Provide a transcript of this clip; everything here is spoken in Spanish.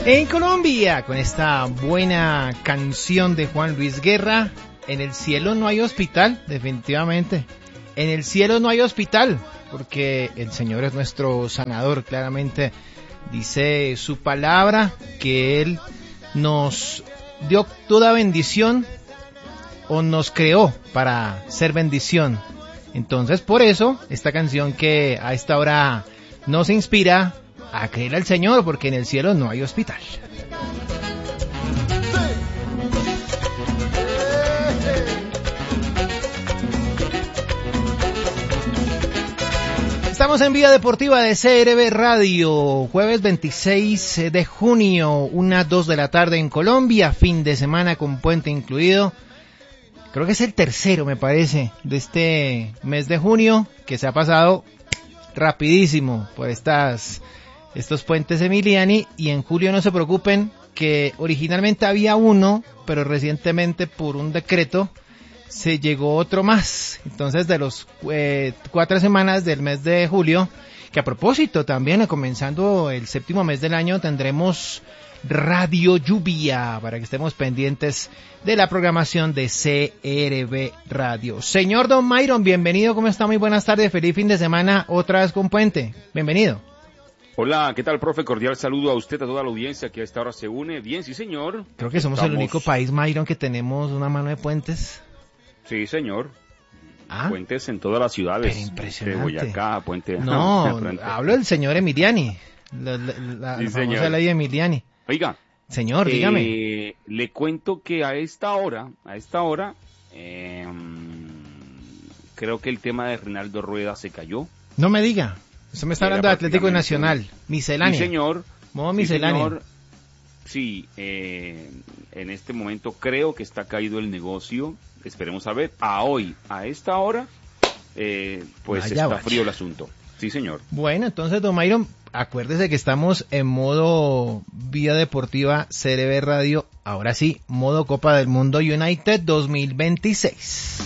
En Colombia, con esta buena canción de Juan Luis Guerra, en el cielo no hay hospital, definitivamente. En el cielo no hay hospital, porque el Señor es nuestro sanador, claramente. Dice su palabra que Él nos dio toda bendición o nos creó para ser bendición. Entonces, por eso, esta canción que a esta hora nos inspira a creer al Señor, porque en el cielo no hay hospital. Estamos en Vía Deportiva de CRB Radio, jueves 26 de junio, 1-2 de la tarde en Colombia, fin de semana con puente incluido. Creo que es el tercero, me parece, de este mes de junio, que se ha pasado rapidísimo por estos puentes Emiliani, y en julio no se preocupen que originalmente había uno, pero recientemente por un decreto se llegó otro más. Entonces de los 4 semanas del mes de julio, que a propósito también comenzando el séptimo mes del año tendremos Radio Lluvia para que estemos pendientes de la programación de CRB Radio. Señor Don Myron, bienvenido, ¿cómo está? Muy buenas tardes, feliz fin de semana otra vez con puente, bienvenido. Hola, ¿qué tal, profe? Cordial saludo a usted, a toda la audiencia que a esta hora se une. Bien, sí, señor. Creo que somos el único país, Myron, que tenemos una mano de puentes. Sí, señor. Puentes en todas las ciudades. Pero impresionante. De Boyacá, puente. No, hablo del señor Emiliani. La sí, famosa ley Emiliani. Oiga. Señor, dígame. Le cuento que a esta hora, creo que el tema de Reinaldo Rueda se cayó. No me diga. Usted me está hablando de Atlético Nacional. Miscelánea. Sí, señor. Modo miscelánea. Señor. Sí, en este momento creo que está caído el negocio. Esperemos a ver. A esta hora, pues está frío el asunto. Sí, señor. Bueno, entonces, don Myron, acuérdese que estamos en modo Vía Deportiva CRB Radio. Ahora sí, modo Copa del Mundo United 2026.